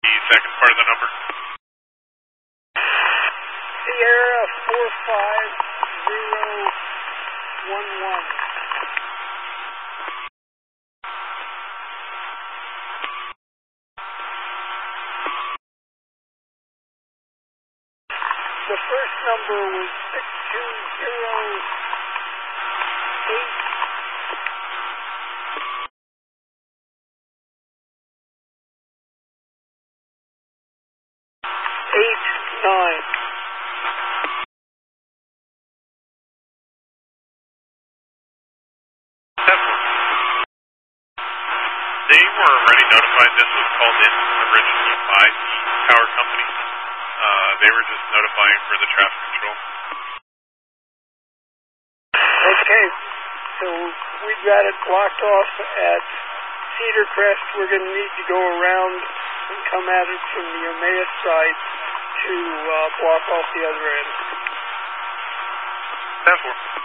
The second part of the number. Sierra 45011. The first number was 62088. 89. They were already notified this was called in originally by the power company. They were just notifying for the traffic control. Okay, so we've got it blocked off at Cedar Crest. We're going to need to go around and come at it from the Emmaus side to block off the other end. 10-4.